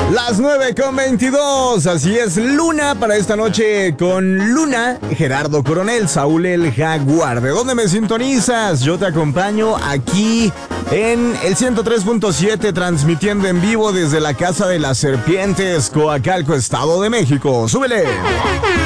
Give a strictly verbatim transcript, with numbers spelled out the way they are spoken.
Las nueve con veintidós, así es, Luna para esta noche con Luna, Gerardo Coronel, Saúl el Jaguar. ¿De dónde me sintonizas? Yo te acompaño aquí en el ciento tres punto siete, transmitiendo en vivo desde la Casa de las Serpientes, Coacalco, Estado de México. ¡Súbele!